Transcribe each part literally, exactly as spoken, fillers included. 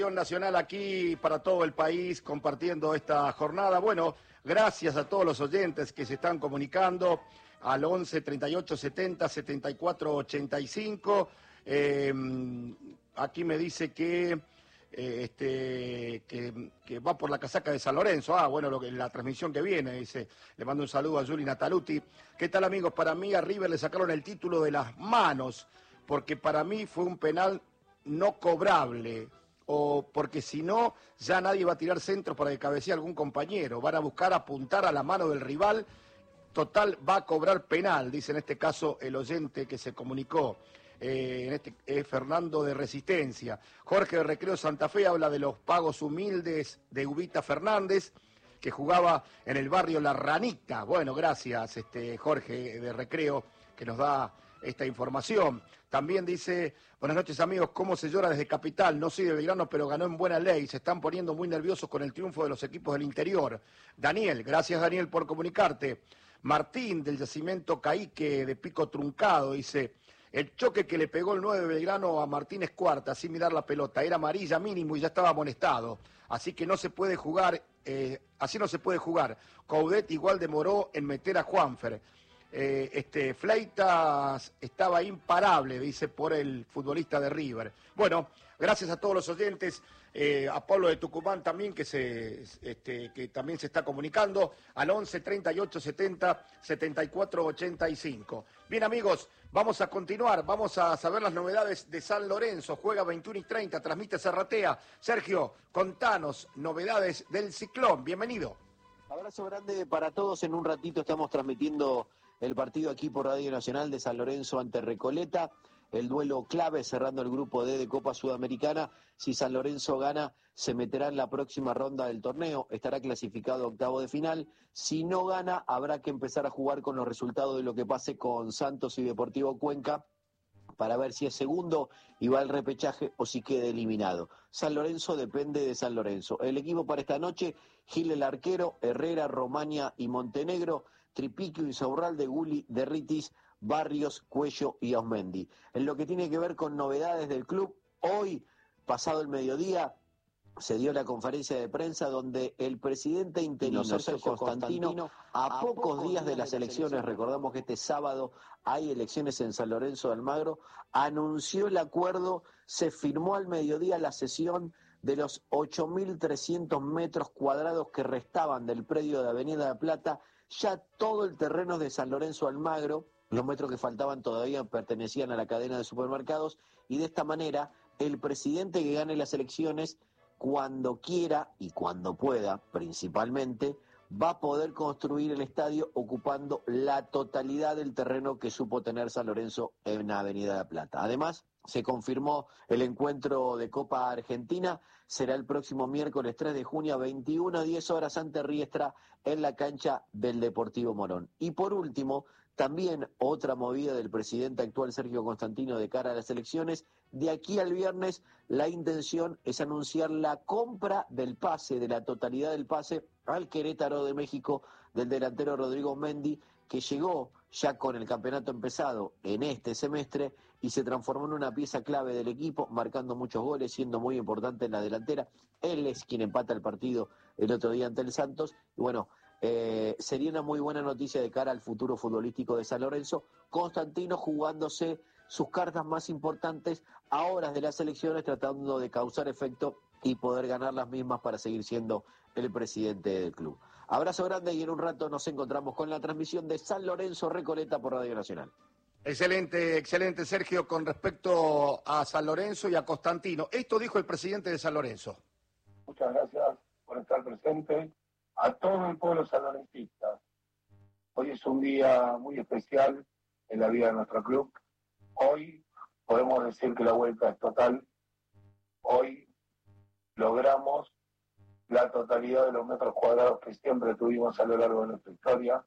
Nacional aquí para todo el país compartiendo esta jornada. Bueno, gracias a todos los oyentes que se están comunicando al once, treinta y ocho, setenta, setenta y cuatro, ochenta y cinco. Eh, aquí me dice que, eh, este, que, que va por la casaca de San Lorenzo. Ah, bueno, lo que, la transmisión que viene, dice. Le mando un saludo a Juli Nataluti. ¿Qué tal, amigos? Para mí a River le sacaron el título de las manos, porque para mí fue un penal no cobrable. O porque si no, ya nadie va a tirar centros para que cabecee algún compañero. Van a buscar apuntar a la mano del rival. Total, va a cobrar penal, dice en este caso el oyente que se comunicó. Eh, en este eh, Fernando de Resistencia. Jorge de Recreo Santa Fe habla de los pagos humildes de Ubita Fernández, que jugaba en el barrio La Ranita. Bueno, gracias, este Jorge de Recreo, que nos da esta información. También dice, buenas noches amigos, ¿cómo se llora desde Capital? No soy de Belgrano, pero ganó en buena ley. Se están poniendo muy nerviosos con el triunfo de los equipos del interior. Daniel, gracias Daniel por comunicarte. Martín, del Yacimiento Caíque de Pico Truncado, dice, el choque que le pegó el nueve de Belgrano a Martínez Cuarta, sin mirar la pelota, era amarilla mínimo y ya estaba amonestado. Así que no se puede jugar, eh, así no se puede jugar. Coudet igual demoró en meter a Juanfer. Eh, este Fleitas estaba imparable, dice, por el futbolista de River. Bueno, gracias a todos los oyentes, eh, a Pablo de Tucumán también, que se este, que también se está comunicando, al once, treinta y ocho, setenta, setenta y cuatro, ochenta y cinco. Bien amigos, vamos a continuar, vamos a saber las novedades de San Lorenzo. Juega veintiuno y treinta, transmite Serratea. Sergio, contanos novedades del Ciclón, bienvenido. Abrazo grande para todos. En un ratito estamos transmitiendo el partido aquí por Radio Nacional de San Lorenzo ante Recoleta, el duelo clave cerrando el grupo D de Copa Sudamericana. Si San Lorenzo gana, se meterá en la próxima ronda del torneo, estará clasificado a octavo de final. Si no gana, habrá que empezar a jugar con los resultados de lo que pase con Santos y Deportivo Cuenca, para ver si es segundo y va al repechaje o si queda eliminado. San Lorenzo depende de San Lorenzo. El equipo para esta noche, Gil el arquero, Herrera, Romaña y Montenegro, Tripiquio, Insaurralde, Gulli, Derritis, Barrios, Cuello y Osmendi. En lo que tiene que ver con novedades del club, hoy, pasado el mediodía, se dio la conferencia de prensa donde el presidente interino Sergio Constantino, a pocos días de las elecciones, recordamos que este sábado hay elecciones en San Lorenzo de Almagro, anunció el acuerdo, se firmó al mediodía la cesión de los ocho mil trescientos metros cuadrados que restaban del predio de Avenida de Plata. Ya todo el terreno de San Lorenzo Almagro, los metros que faltaban todavía pertenecían a la cadena de supermercados, y de esta manera el presidente que gane las elecciones, cuando quiera y cuando pueda, principalmente, va a poder construir el estadio ocupando la totalidad del terreno que supo tener San Lorenzo en Avenida de Plata. Además, se confirmó el encuentro de Copa Argentina, será el próximo miércoles tres de junio a veintiuna a diez horas ante Riestra en la cancha del Deportivo Morón. Y por último, también otra movida del presidente actual Sergio Constantino de cara a las elecciones. De aquí al viernes la intención es anunciar la compra del pase, de la totalidad del pase al Querétaro de México del delantero Rodrigo Mendy, que llegó ya con el campeonato empezado en este semestre y se transformó en una pieza clave del equipo, marcando muchos goles, siendo muy importante en la delantera. Él es quien empata el partido el otro día ante el Santos. Y bueno, eh, sería una muy buena noticia de cara al futuro futbolístico de San Lorenzo. Constantino jugándose sus cartas más importantes a horas de las elecciones, tratando de causar efecto y poder ganar las mismas para seguir siendo el presidente del club. Abrazo grande y en un rato nos encontramos con la transmisión de San Lorenzo Recoleta por Radio Nacional. Excelente, excelente Sergio, con respecto a San Lorenzo y a Constantino. Esto dijo el presidente de San Lorenzo. Muchas gracias por estar presente. A todo el pueblo sanlorencista, hoy es un día muy especial en la vida de nuestro club. Hoy podemos decir que la vuelta es total. Hoy logramos la totalidad de los metros cuadrados que siempre tuvimos a lo largo de nuestra historia.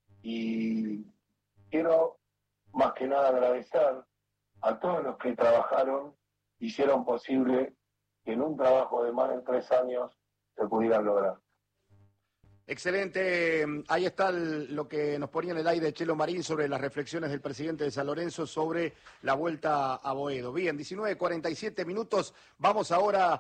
Y quiero más que nada agradecer a todos los que trabajaron, hicieron posible que en un trabajo de más de tres años se pudieran lograr. Excelente, ahí está el, lo que nos ponía en el aire Chelo Marín sobre las reflexiones del presidente de San Lorenzo sobre la vuelta a Boedo. Bien, diecinueve cuarenta y siete minutos, vamos ahora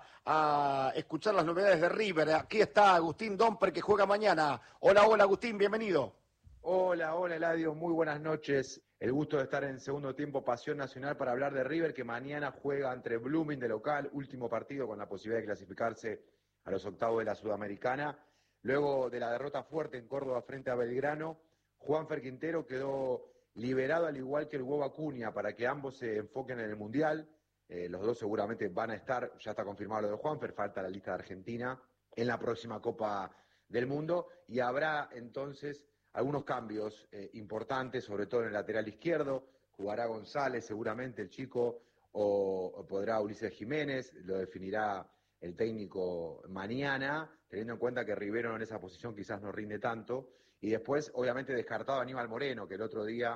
a escuchar las novedades de River. Aquí está Agustín Domper que juega mañana. Hola, hola Agustín, bienvenido. Hola, hola Eladio, muy buenas noches. El gusto de estar en segundo tiempo Pasión Nacional para hablar de River que mañana juega ante Blooming de local, último partido con la posibilidad de clasificarse a los octavos de la Sudamericana. Luego de la derrota fuerte en Córdoba frente a Belgrano, Juanfer Quintero quedó liberado al igual que el Hugo Acuña para que ambos se enfoquen en el Mundial. Eh, los dos seguramente van a estar, ya está confirmado lo de Juanfer, falta la lista de Argentina en la próxima Copa del Mundo y habrá entonces algunos cambios eh, importantes, sobre todo en el lateral izquierdo. Jugará González seguramente, el chico, o, o podrá Ulises Jiménez, lo definirá el técnico mañana, teniendo en cuenta que Rivero en esa posición quizás no rinde tanto. Y después, obviamente, descartado a Aníbal Moreno, que el otro día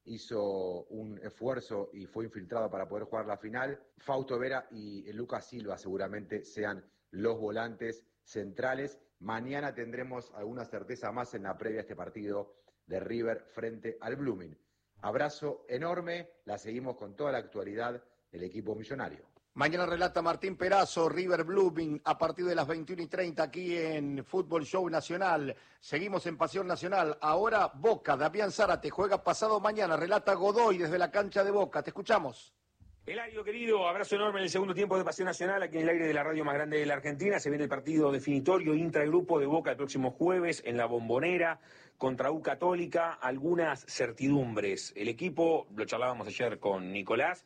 hizo un esfuerzo y fue infiltrado para poder jugar la final. Fausto Vera y Lucas Silva seguramente sean los volantes centrales. Mañana tendremos alguna certeza más en la previa a este partido de River frente al Blooming. Abrazo enorme, la seguimos con toda la actualidad del equipo millonario. Mañana relata Martín Perazo, River Blooming, a partir de las veintiuna y treinta aquí en Fútbol Show Nacional. Seguimos en Pasión Nacional. Ahora Boca, Damián Zárate juega pasado mañana. Relata Godoy desde la cancha de Boca. Te escuchamos. Eladio, querido, abrazo enorme en el segundo tiempo de Pasión Nacional, aquí en el aire de la radio más grande de la Argentina. Se viene el partido definitorio intragrupo de Boca el próximo jueves en la Bombonera contra U Católica. Algunas certidumbres. El equipo, lo charlábamos ayer con Nicolás,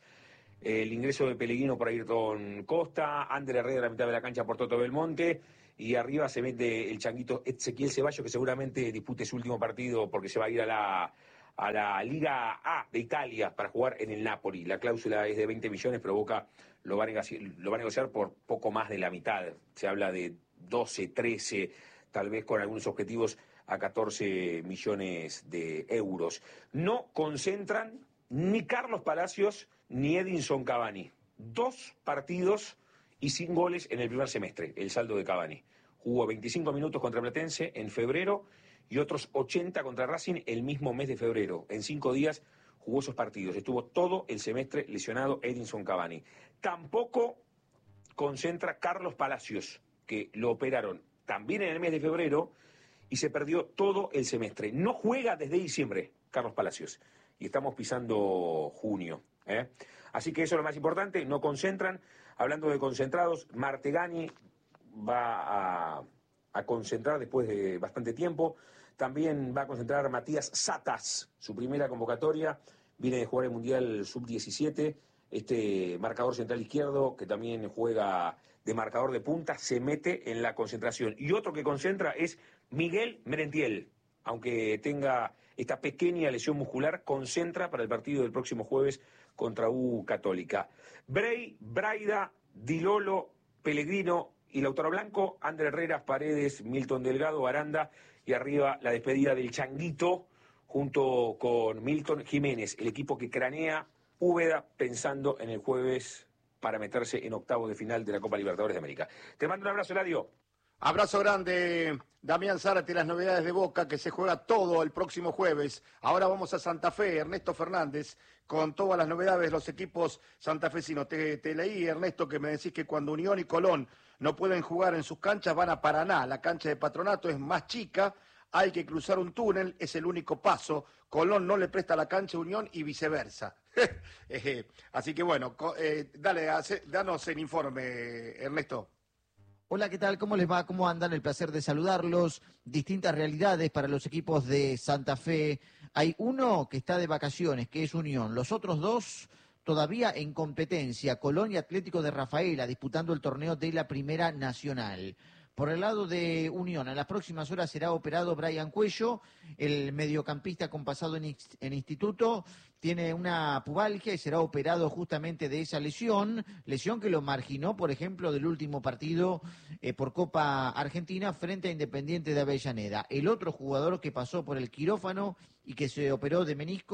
el ingreso de Pellegrino por Ayrton Costa, Ander Herrera a la mitad de la cancha por Toto Belmonte, y arriba se mete el changuito Ezequiel Ceballos, que seguramente dispute su último partido porque se va a ir a la... a la Liga A de Italia para jugar en el Napoli. La cláusula es de veinte millones, pero Boca lo va a negociar, lo va a negociar por poco más de la mitad. Se habla de doce, trece, tal vez con algunos objetivos a catorce millones de euros. No concentran ni Carlos Palacios ni Edinson Cavani. Dos partidos y sin goles en el primer semestre, el saldo de Cavani. Jugó veinticinco minutos contra Platense en febrero y otros ochenta contra Racing el mismo mes de febrero. En cinco días jugó esos partidos. Estuvo todo el semestre lesionado Edinson Cavani. Tampoco concentra Carlos Palacios, que lo operaron también en el mes de febrero y se perdió todo el semestre. No juega desde diciembre Carlos Palacios y estamos pisando junio. ¿eh? Así que eso es lo más importante, no concentran. Hablando de concentrados, Martegani va a... a concentrar después de bastante tiempo. También va a concentrar Matías Satas, su primera convocatoria. Viene de jugar el Mundial sub diecisiete. Este marcador central izquierdo, que también juega de marcador de punta, se mete en la concentración. Y otro que concentra es Miguel Merentiel. Aunque tenga esta pequeña lesión muscular, concentra para el partido del próximo jueves contra U Católica. Bray, Braida, Dilolo, Pellegrino y Lautaro Blanco, Ander Herrera, Paredes, Milton Delgado, Aranda y arriba la despedida del Changuito junto con Milton Jiménez, el equipo que cranea Úbeda pensando en el jueves para meterse en octavos de final de la Copa Libertadores de América. Te mando un abrazo, Eladio. Abrazo grande, Damián Zárate, las novedades de Boca, que se juega todo el próximo jueves. Ahora vamos a Santa Fe, Ernesto Fernández, con todas las novedades de los equipos santafesinos. Te, te leí, Ernesto, que me decís que cuando Unión y Colón no pueden jugar en sus canchas, van a Paraná. La cancha de Patronato es más chica, hay que cruzar un túnel, es el único paso. Colón no le presta la cancha a Unión y viceversa. Así que bueno, eh, dale, hace, danos el informe, Ernesto. Hola, ¿qué tal? ¿Cómo les va? ¿Cómo andan? El placer de saludarlos. Distintas realidades para los equipos de Santa Fe. Hay uno que está de vacaciones, que es Unión. Los otros dos todavía en competencia. Colón y Atlético de Rafaela disputando el torneo de la Primera Nacional. Por el lado de Unión, en las próximas horas será operado Brian Cuello, el mediocampista con pasado en, en instituto, tiene una pubalgia y será operado justamente de esa lesión, lesión que lo marginó, por ejemplo, del último partido eh, por Copa Argentina frente a Independiente de Avellaneda. El otro jugador que pasó por el quirófano y que se operó de meniscos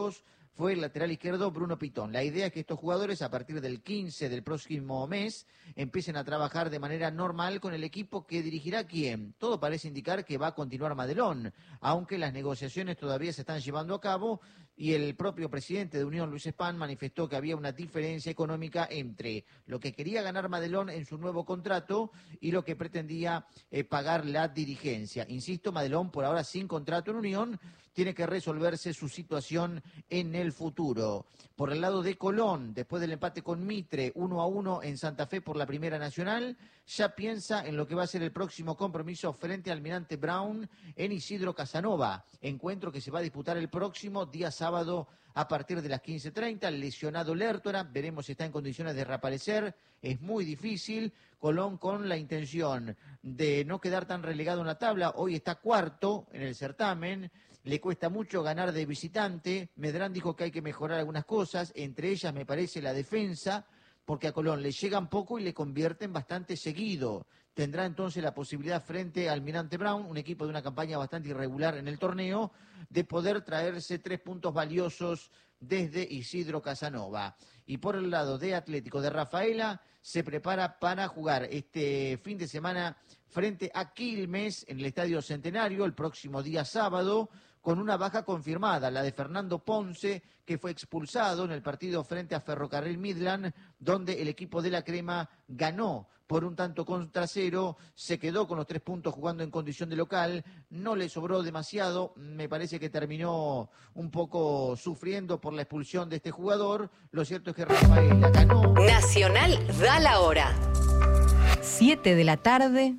fue el lateral izquierdo Bruno Pitón. La idea es que estos jugadores a partir del quince del próximo mes empiecen a trabajar de manera normal con el equipo que dirigirá quién. Todo parece indicar que va a continuar Madelón, aunque las negociaciones todavía se están llevando a cabo y el propio presidente de Unión, Luis Spahn, manifestó que había una diferencia económica entre lo que quería ganar Madelón en su nuevo contrato y lo que pretendía eh, pagar la dirigencia. Insisto, Madelón por ahora sin contrato en Unión, tiene que resolverse su situación en el futuro. Por el lado de Colón, después del empate con Mitre, uno a uno en Santa Fe por la Primera Nacional, ya piensa en lo que va a ser el próximo compromiso frente al Almirante Brown en Isidro Casanova, encuentro que se va a disputar el próximo día sábado a partir de las quince treinta. El lesionado Lertora, veremos si está en condiciones de reaparecer, es muy difícil. Colón con la intención de no quedar tan relegado en la tabla, hoy está cuarto en el certamen, le cuesta mucho ganar de visitante. Medrán dijo que hay que mejorar algunas cosas, entre ellas me parece la defensa, porque a Colón le llegan poco y le convierten bastante seguido. Tendrá entonces la posibilidad frente al Almirante Brown, un equipo de una campaña bastante irregular en el torneo, de poder traerse tres puntos valiosos desde Isidro Casanova. Y por el lado de Atlético de Rafaela, se prepara para jugar este fin de semana frente a Quilmes en el Estadio Centenario el próximo día sábado, con una baja confirmada, la de Fernando Ponce, que fue expulsado en el partido frente a Ferrocarril Midland, donde el equipo de la Crema ganó por un tanto contra cero, se quedó con los tres puntos jugando en condición de local, no le sobró demasiado, me parece que terminó un poco sufriendo por la expulsión de este jugador. Lo cierto es que Rafaela ganó. Nacional da la hora. siete de la tarde,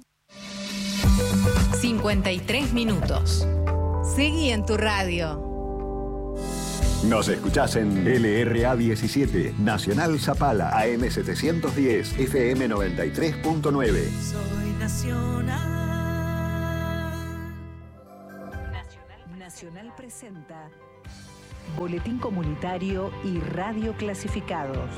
cincuenta y tres minutos. Seguí en tu radio. Nos escuchás en L R A diecisiete, Nacional Zapala, A M setecientos diez, F M noventa y tres punto nueve. Soy Nacional. Nacional. Nacional presenta Boletín Comunitario y Radio Clasificados.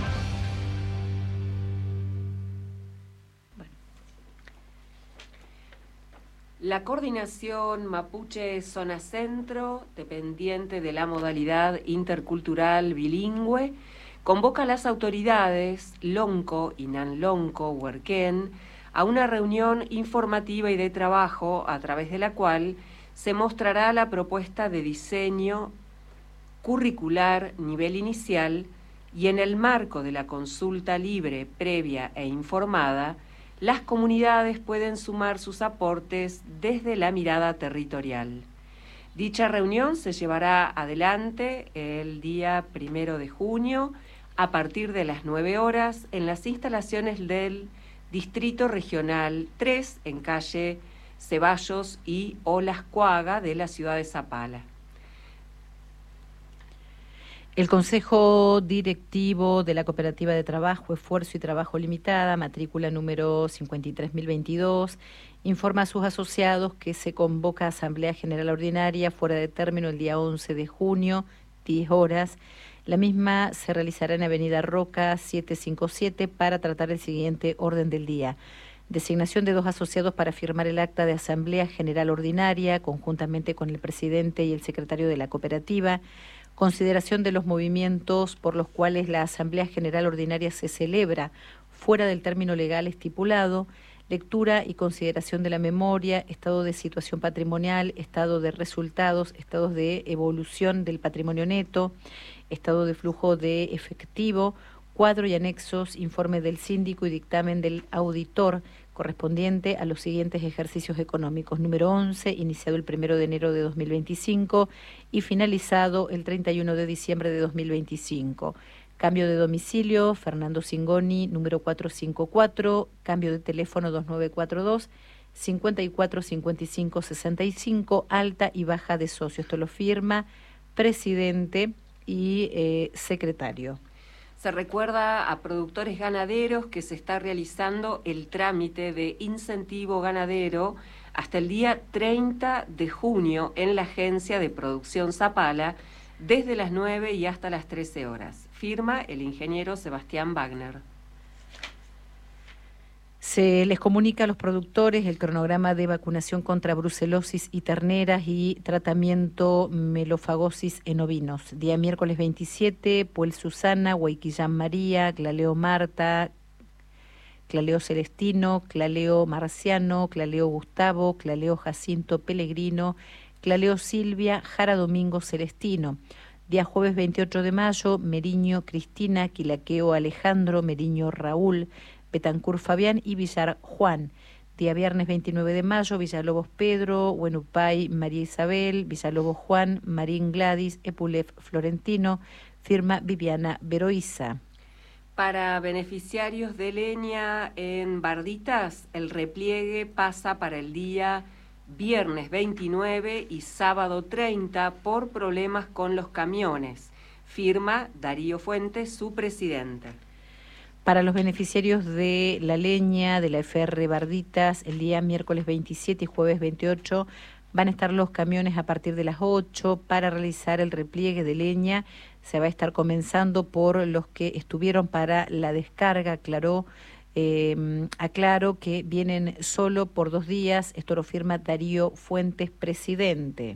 La coordinación Mapuche Zona Centro, dependiente de la modalidad intercultural bilingüe, convoca a las autoridades Lonco y Nanlonco Huerquén a una reunión informativa y de trabajo a través de la cual se mostrará la propuesta de diseño curricular nivel inicial y en el marco de la consulta libre, previa e informada, las comunidades pueden sumar sus aportes desde la mirada territorial. Dicha reunión se llevará adelante el día primero de junio a partir de las nueve horas en las instalaciones del Distrito Regional tres en calle Ceballos y Olascuaga de la ciudad de Zapala. El Consejo Directivo de la Cooperativa de Trabajo, Esfuerzo y Trabajo Limitada, matrícula número cincuenta y tres mil veintidós, informa a sus asociados que se convoca a Asamblea General Ordinaria fuera de término el día once de junio, diez horas. La misma se realizará en Avenida Roca setecientos cincuenta y siete para tratar el siguiente orden del día. Designación de dos asociados para firmar el acta de Asamblea General Ordinaria, conjuntamente con el presidente y el secretario de la cooperativa. Consideración de los movimientos por los cuales la Asamblea General Ordinaria se celebra fuera del término legal estipulado, lectura y consideración de la memoria, estado de situación patrimonial, estado de resultados, estados de evolución del patrimonio neto, estado de flujo de efectivo, cuadro y anexos, informe del síndico y dictamen del auditor correspondiente a los siguientes ejercicios económicos. Número once, iniciado el primero de enero de dos mil veinticinco y finalizado el treinta y uno de diciembre de dos mil veinticinco. Cambio de domicilio, Fernando Singoni, número cuatrocientos cincuenta y cuatro, cambio de teléfono dos nueve cuatro dos, cincuenta y cuatro cincuenta y cinco sesenta y cinco, alta y baja de socio. Esto lo firma presidente y eh, secretario. Se recuerda a productores ganaderos que se está realizando el trámite de incentivo ganadero hasta el día treinta de junio en la Agencia de Producción Zapala, desde las nueve y hasta las trece horas. Firma el ingeniero Sebastián Wagner. Se les comunica a los productores el cronograma de vacunación contra brucelosis y terneras y tratamiento melofagosis en ovinos. Día miércoles veintisiete, Puel Susana, Huayquillán María, Claleo Marta, Claleo Celestino, Claleo Marciano, Claleo Gustavo, Claleo Jacinto Pellegrino, Claleo Silvia, Jara Domingo Celestino. Día jueves veintiocho de mayo, Meriño Cristina, Quilaqueo Alejandro, Meriño Raúl, Betancur Fabián y Villar Juan. Día viernes veintinueve de mayo, Villalobos Pedro, Huenupay María Isabel, Villalobos Juan, Marín Gladys, Epulef Florentino, firma Viviana Veroiza. Para beneficiarios de leña en Barditas, el repliegue pasa para el día viernes veintinueve y sábado treinta por problemas con los camiones. Firma Darío Fuentes, su presidente. Para los beneficiarios de la leña de la F R Barditas, el día miércoles veintisiete y jueves veintiocho van a estar los camiones a partir de las ocho para realizar el repliegue de leña. Se va a estar comenzando por los que estuvieron para la descarga, aclaró, eh, aclaro que vienen solo por dos días. Esto lo firma Darío Fuentes, presidente.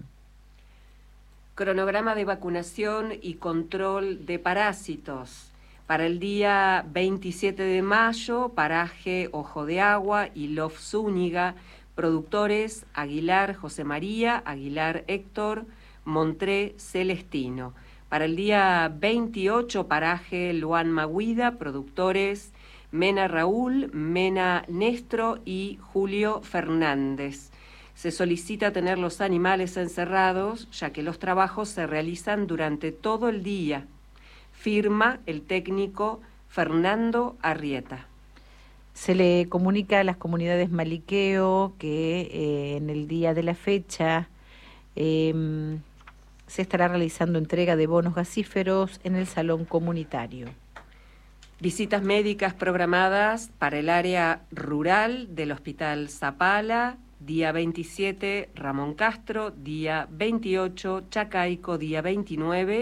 Cronograma de vacunación y control de parásitos. Para el día veintisiete de mayo, Paraje Ojo de Agua y Lof Zúñiga, productores Aguilar José María, Aguilar Héctor, Montré Celestino. Para el día veintiocho, Paraje Luan Maguida, productores Mena Raúl, Mena Nestro y Julio Fernández. Se solicita tener los animales encerrados, ya que los trabajos se realizan durante todo el día. Firma el técnico Fernando Arrieta. Se le comunica a las comunidades Maliqueo que eh, en el día de la fecha eh, se estará realizando entrega de bonos gasíferos en el salón comunitario. Visitas médicas programadas para el área rural del Hospital Zapala, día veintisiete Ramón Castro, día veintiocho Chacaico, día veintinueve